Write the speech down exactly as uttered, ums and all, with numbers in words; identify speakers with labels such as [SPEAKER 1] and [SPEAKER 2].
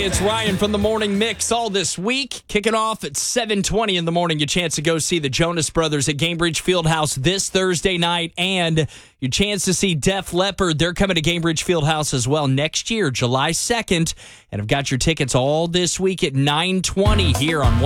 [SPEAKER 1] Hey, it's Ryan from the Morning Mix. All this week, kicking off at seven twenty in the morning. Your chance to go see the Jonas Brothers at Gainbridge Fieldhouse this Thursday night, and your chance to see Def Leppard. They're coming to Gainbridge Fieldhouse as well next year, July second. And I've got your tickets all this week at nine twenty here on